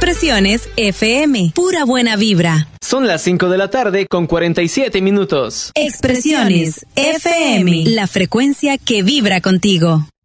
Expresiones FM. Pura buena vibra. Son las 5 de la tarde con 47 minutos. Expresiones FM. La frecuencia que vibra contigo.